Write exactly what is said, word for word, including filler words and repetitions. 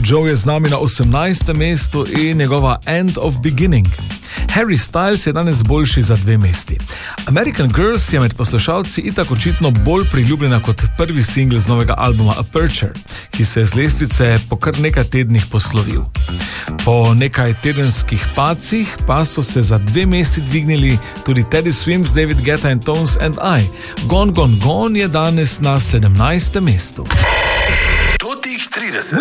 Joe je z nami na osemnajstem mestu in njegova End of Beginning. Harry Styles je danes boljši za dve mesti. American Girls je med poslušalci itak očitno bolj priljubljena kot prvi singl z novega albuma Aperture, ki se je z lestvice po kar nekaj tednih poslovil. Po nekaj tedenskih pacih pa so se za dve mesti dvignili tudi Teddy Swims, David Guetta in Tones and I. Gone, Gone, Gone je danes na sedemnajstem mestu. Totih trideset.